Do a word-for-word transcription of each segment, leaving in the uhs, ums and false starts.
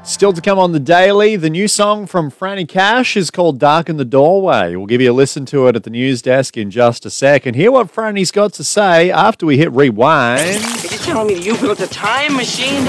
Still to come on the Daily, the new song from Franny Cash is called Darken the Doorway. We'll give you a listen to it at the news desk in just a sec and hear what Franny's got to say after we hit rewind. Are you telling me that you built a time machine?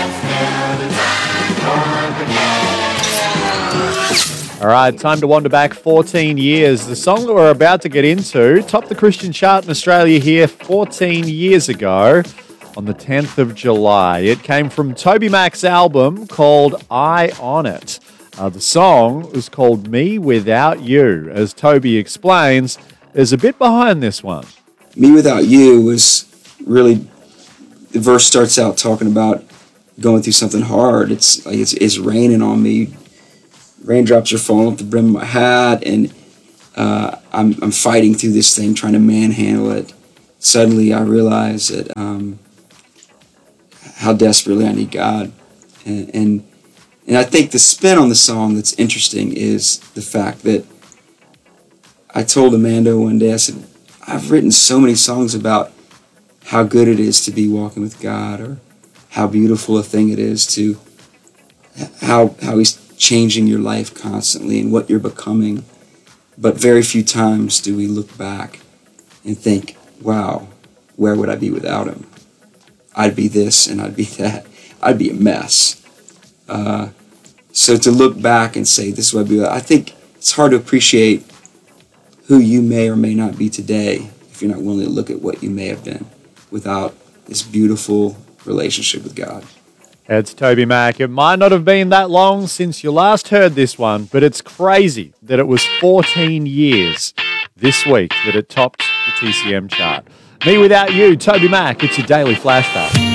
All right, time to wander back fourteen years. The song that we're about to get into topped the Christian chart in Australia here fourteen years ago on the tenth of July. It came from Toby Mac's album called Eye on It. Uh, the song was called Me Without You. As Toby explains, there's a bit behind this one. Me Without You was really, the verse starts out talking about going through something hard. It's like it's, it's raining on me. Raindrops are falling off the brim of my hat, and uh, I'm, I'm fighting through this thing, trying to manhandle it. Suddenly I realize that um, how desperately I need God. And, and and I think the spin on the song that's interesting is the fact that I told Amanda one day, I said, I've written so many songs about how good it is to be walking with God, or how beautiful a thing it is to, how how He's changing your life constantly and what you're becoming. But very few times do we look back and think, wow, where would I be without Him? I'd be this and I'd be that. I'd be a mess. Uh, so to look back and say, this is what I'd be, I think it's hard to appreciate who you may or may not be today if you're not willing to look at what you may have been without this beautiful relationship with God. It's Toby Mac. It might not have been that long since you last heard this one, but it's crazy that it was fourteen years this week that it topped the T C M chart. Me Without You, Toby Mac. It's your daily flashback.